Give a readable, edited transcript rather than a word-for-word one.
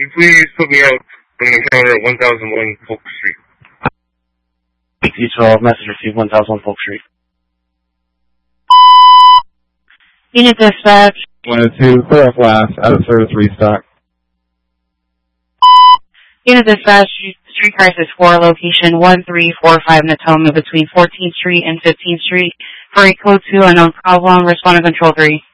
you please put me out from the encounter at 1001 Polk Street? T12, message received, 1001 Polk Street. Unit dispatch. 102, clear off last, out of service restock. Unit dispatch, Street Crisis 4, location 1345 Natoma between 14th Street and 15th Street. For a code 2 unknown problem, respond to control 3.